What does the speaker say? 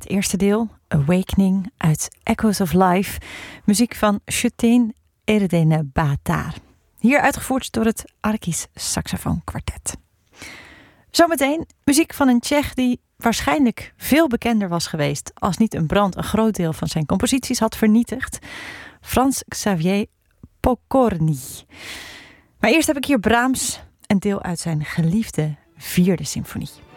het eerste deel, Awakening uit Echoes of Life, muziek van Shutein Erdene Batar. Hier uitgevoerd door het Arkisch Saxofoon Quartet. Zometeen muziek van een Tsjech die waarschijnlijk veel bekender was geweest als niet een brand een groot deel van zijn composities had vernietigd. Frans Xavier Pokorny. Maar eerst heb ik hier Brahms, een deel uit zijn geliefde 4e symfonie.